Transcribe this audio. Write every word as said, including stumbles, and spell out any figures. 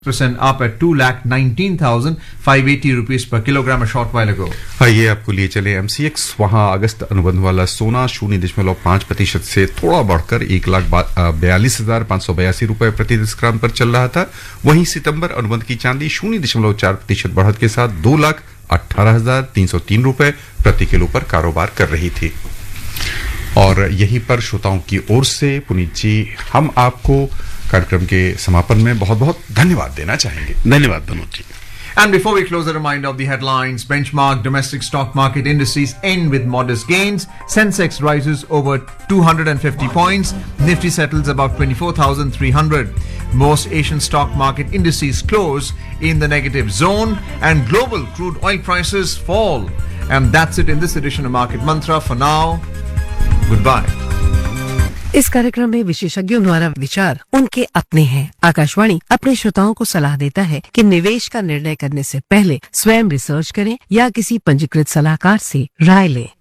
percent up at two lakh nineteen thousand five hundred eighty rupees per kilogram a short while ago. आइए आपको लिए चले MCX. वहां अगस्त अनुबंध वाला सोना शून्य दशमलव पांच प्रतिशत से थोड़ा बढ़कर एक लाख बयालीस हजार पांच सौ बयासी रुपए प्रति दस ग्राम पर चल रहा था। वहीं सितंबर अनुबंध की चांदी शून्य दशमलव चार प्रतिशत बढ़त के साथ दो लाख अठारह हजार तीन सौ तीन रुपए प्रति किलो पर कारोबार कर रही थी। और यहीं पर श्रोताओं की ओर से पुनीत जी हम आपको कार्यक्रम के समापन में बहुत बहुत धन्यवाद देना चाहेंगे। धन्यवाद Vinod ji. And before we close, a reminder of the headlines. Benchmark domestic stock market indices end with modest gains. Sensex rises over two hundred fifty points. Nifty settles above twenty-four thousand three hundred. Most Asian stock market indices close in the negative zone and global crude oil prices fall. And that's it in this edition of Market Mantra. For now, goodbye. इस कार्यक्रम में विशेषज्ञों द्वारा विचार उनके अपने हैं। आकाशवाणी अपने श्रोताओं को सलाह देता है कि निवेश का निर्णय करने से पहले स्वयं रिसर्च करें या किसी पंजीकृत सलाहकार से राय लें।